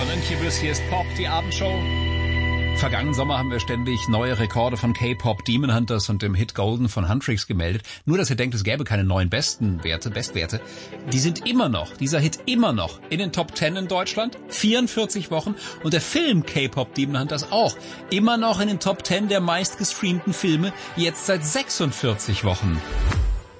von Incubus, hier ist Pop, die Abendshow. Vergangenen Sommer haben wir ständig neue Rekorde von K-Pop, Demon Hunters und dem Hit Golden von Huntrix gemeldet. Nur, dass ihr denkt, es gäbe keine neuen Bestwerte. Die sind immer noch, dieser Hit immer noch in den Top 10 in Deutschland, 44 Wochen. Und der Film K-Pop Demon Hunters auch, immer noch in den Top 10 der meistgestreamten Filme, jetzt seit 46 Wochen.